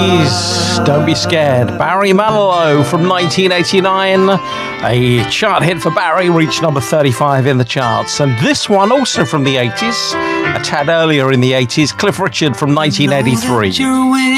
80s. Don't be scared. Barry Manilow from 1989. A chart hit for Barry, reached number 35 in the charts. And this one also from the 80s, a tad earlier in the 80s, Cliff Richard from 1983.